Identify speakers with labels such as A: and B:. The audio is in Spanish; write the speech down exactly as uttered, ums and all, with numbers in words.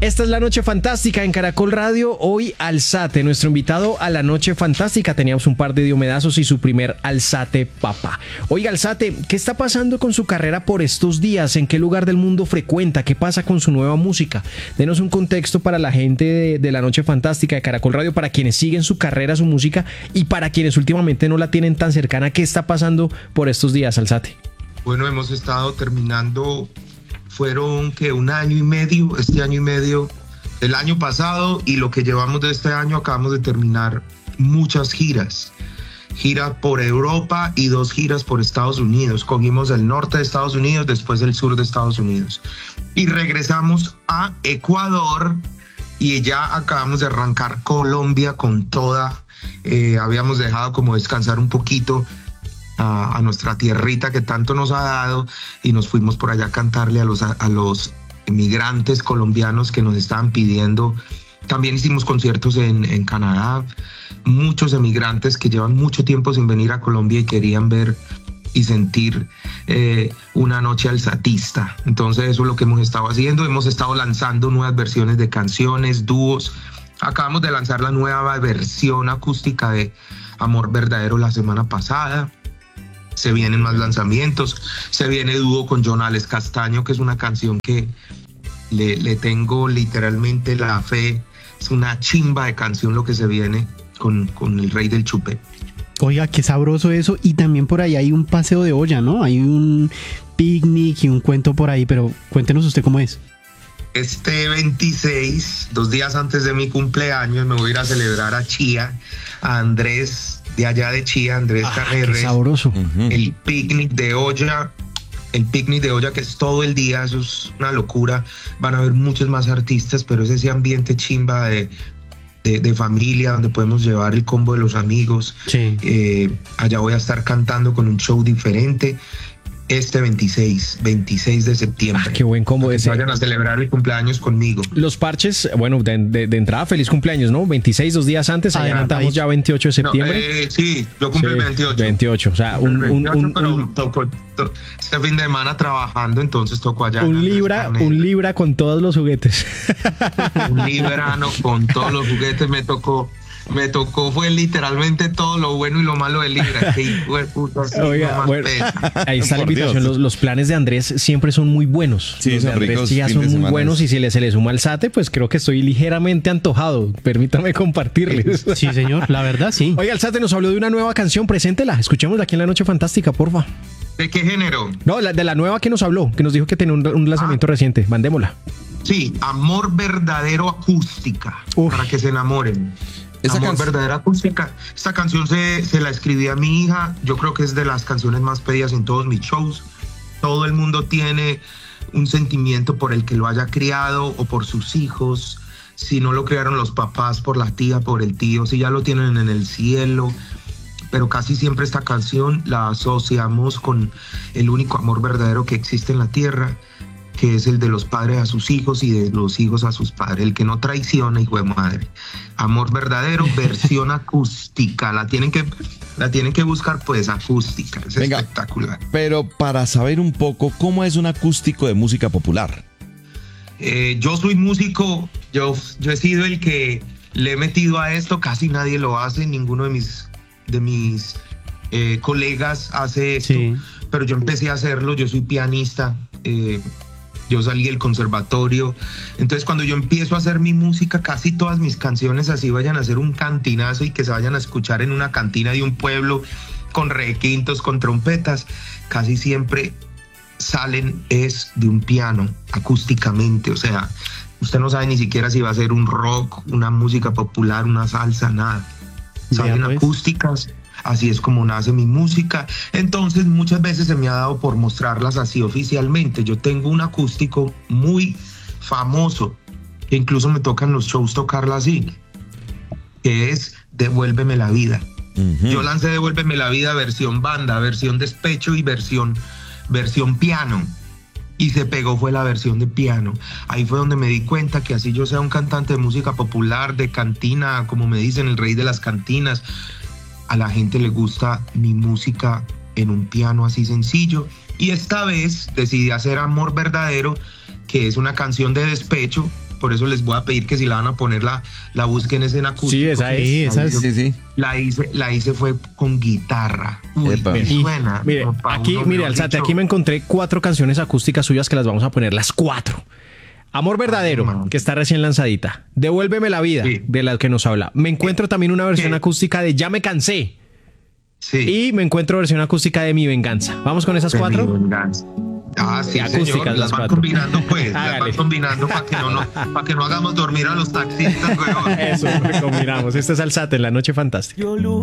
A: Esta es La Noche Fantástica en Caracol Radio. Hoy Alzate, nuestro invitado a La Noche Fantástica. Teníamos un par de diomedazos y su primer Alzate papá. Oiga, Alzate, ¿qué está pasando con su carrera por estos días? ¿En qué lugar del mundo frecuenta? ¿Qué pasa con su nueva música? Denos un contexto para la gente de, de La Noche Fantástica de Caracol Radio, para quienes siguen su carrera, su música, y para quienes últimamente no la tienen tan cercana. ¿Qué está pasando por estos días, Alzate?
B: Bueno, hemos estado terminando... Fueron que un año y medio, este año y medio del año pasado, y lo que llevamos de este año acabamos de terminar muchas giras. Gira por Europa y dos giras por Estados Unidos. Cogimos el norte de Estados Unidos, después el sur de Estados Unidos. Y regresamos a Ecuador y ya acabamos de arrancar Colombia con toda. Eh, habíamos dejado como descansar un poquito A, a nuestra tierrita que tanto nos ha dado, y nos fuimos por allá a cantarle a los, a, a los emigrantes colombianos que nos estaban pidiendo. También hicimos conciertos en, en Canadá, muchos emigrantes que llevan mucho tiempo sin venir a Colombia y querían ver y sentir eh, una noche alzatista. Entonces eso es lo que hemos estado haciendo. Hemos estado lanzando nuevas versiones de canciones, dúos. Acabamos de lanzar la nueva versión acústica de Amor Verdadero la semana pasada. Se vienen más lanzamientos, se viene dúo con Jonales Castaño, que es una canción que le, le tengo literalmente la fe. Es una chimba de canción lo que se viene con, con el Rey del Chupé.
C: Oiga, qué sabroso eso. Y también por ahí hay un paseo de olla, ¿no? Hay un picnic y un cuento por ahí, pero cuéntenos usted cómo es.
B: Este veintiséis, dos días antes de mi cumpleaños, me voy a ir a celebrar a Chía, a Andrés de allá de Chía, Andrés
C: ah,
B: Carreres.
C: Qué sabroso.
B: El picnic de olla, el picnic de olla que es todo el día, eso es una locura. Van a haber muchos más artistas, pero es ese ambiente chimba de, de, de familia, donde podemos llevar el combo de los amigos.
C: Sí.
B: Eh, allá voy a estar cantando con un show diferente. Este veintiséis de septiembre.
A: Ah, qué buen combo ese.
B: Vayan a celebrar el cumpleaños conmigo.
A: Los parches, bueno, de, de, de entrada, feliz cumpleaños, ¿no? veintiséis, dos días antes, adelantamos ya veintiocho de septiembre.
B: No, eh, sí, yo cumplí el veintiocho.
A: veintiocho, o sea, un... un, un,
B: pero
A: un
B: tocó, to, este fin de semana trabajando, entonces tocó allá.
A: Un libra, un libra con todos los juguetes.
B: Un librano con todos los juguetes me tocó. Me tocó, fue literalmente todo lo bueno y lo malo de Libra. Que hijo de puta, así,
A: oiga,
B: no
A: bueno, ahí está la invitación. Los, los planes de Andrés siempre son muy buenos.
D: Sí,
A: los de Andrés
D: ricos,
A: ya son muy buenos, y si le, se le suma Alzate, pues creo que estoy ligeramente antojado. Permítame compartirles.
C: Sí, señor, la verdad, sí.
A: Oiga, Alzate nos habló de una nueva canción, preséntela. Escuchémosla aquí en La Noche Fantástica, porfa.
B: ¿De qué género?
A: No, la, de la nueva que nos habló, que nos dijo que tenía un, un lanzamiento ah. reciente. Mandémosla.
B: Sí, Amor Verdadero Acústica. Uf. Para que se enamoren. Esa Amor can... Verdadera Acústica. Esta canción se, se la escribí a mi hija. Yo creo que es de las canciones más pedidas en todos mis shows. Todo el mundo tiene un sentimiento por el que lo haya criado o por sus hijos. Si no lo criaron los papás, por la tía, por el tío. Si ya lo tienen en el cielo. Pero casi siempre esta canción la asociamos con el único amor verdadero que existe en la tierra, que es el de los padres a sus hijos y de los hijos a sus padres, el que no traiciona, hijo de madre. Amor Verdadero, versión acústica. La tienen que, la tienen que buscar, pues, acústica. Es Venga, espectacular.
D: Pero para saber un poco, ¿cómo es un acústico de música popular?
B: Eh, yo soy músico, yo, yo he sido el que le he metido a esto, casi nadie lo hace, ninguno de mis, de mis eh, colegas hace esto, sí. Pero yo empecé a hacerlo, yo soy pianista, eh, yo salí del conservatorio, entonces cuando yo empiezo a hacer mi música, casi todas mis canciones así vayan a ser un cantinazo y que se vayan a escuchar en una cantina de un pueblo con requintos, con trompetas, casi siempre salen es de un piano, acústicamente, o sea, usted no sabe ni siquiera si va a ser un rock, una música popular, una salsa, nada. Salen pues. acústicas. Así es como nace mi música. Entonces muchas veces se me ha dado por mostrarlas así oficialmente. Yo tengo un acústico muy famoso, que incluso me toca en los shows tocarla así, que es Devuélveme la vida. Uh-huh. Yo lancé Devuélveme la vida versión banda, versión despecho y versión, versión piano. Y se pegó fue la versión de piano. Ahí fue donde me di cuenta que así yo sea un cantante de música popular, de cantina, como me dicen, el rey de las cantinas, a la gente le gusta mi música en un piano así sencillo. Y esta vez decidí hacer Amor Verdadero, que es una canción de despecho, por eso les voy a pedir que si la van a poner, la, la busquen es en acústico.
A: Sí, esa es.
C: Sí, esa es.
D: Sí, sí.
B: La hice, la hice fue con guitarra. Uy,
D: Epa.
B: me
A: Y,
B: suena.
A: mire,
B: no, pa'
A: aquí,
B: uno,
A: mire,
B: mejor
A: Alzate,
B: dicho.
A: aquí me encontré cuatro canciones acústicas suyas que las vamos a poner, las cuatro. Amor verdadero,
B: man.
A: que está recién lanzadita. Devuélveme la vida,
B: Sí.
A: de la que nos habla. Me encuentro también una versión
B: Sí.
A: acústica de Ya me cansé.
B: Sí.
A: Y me encuentro versión acústica de Mi venganza. ¿Vamos con esas
B: de
A: cuatro?
B: Mi venganza. Ah, sí,
A: Y acústicas
B: señor,
A: las
B: las van
A: cuatro.
B: combinando pues, las
A: Hágale.
B: van combinando para que no, no, para que no hagamos dormir a los taxistas, weón.
A: Eso, combinamos. Este es Alzate en la Noche Fantástica.
E: Yo lucho